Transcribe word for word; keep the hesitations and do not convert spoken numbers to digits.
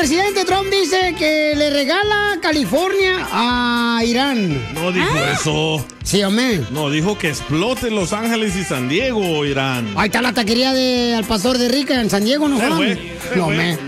presidente Trump dice que le regala California a Irán. No dijo ¿Ah? eso. Sí, hombre. No, dijo que explote Los Ángeles y San Diego, Irán. Ahí está la taquería de Al Pastor de Rica en San Diego, ¿no? Se Juan? fue, se No, fue. me.